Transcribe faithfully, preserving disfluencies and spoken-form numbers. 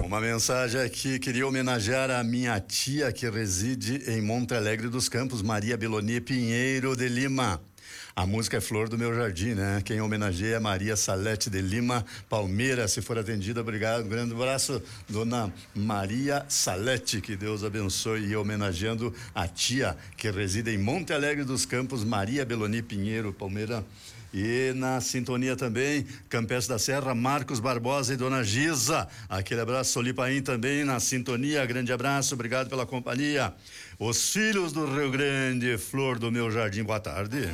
Uma mensagem aqui, queria homenagear a minha tia que reside em Monte Alegre dos Campos, Maria Beloni Pinheiro de Lima. A música é Flor do Meu Jardim, né? Quem homenageia é Maria Salete de Lima, Palmeira. Se for atendida, obrigado. Um grande abraço, dona Maria Salete, que Deus abençoe. E homenageando a tia que reside em Monte Alegre dos Campos, Maria Beloni Pinheiro, Palmeira. E na sintonia também, Campestre da Serra, Marcos Barbosa e Dona Giza. Aquele abraço, Solipaim também na sintonia. Grande abraço, obrigado pela companhia. Os filhos do Rio Grande, Flor do Meu Jardim, boa tarde.